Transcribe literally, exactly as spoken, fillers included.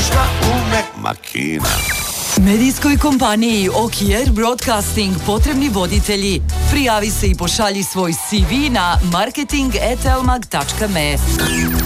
šta ume makina. Medijskoj kompaniji Okier Broadcasting potrebni voditelji. Prijavi se i pošalji svoj C V na marketing at elmag tačka me.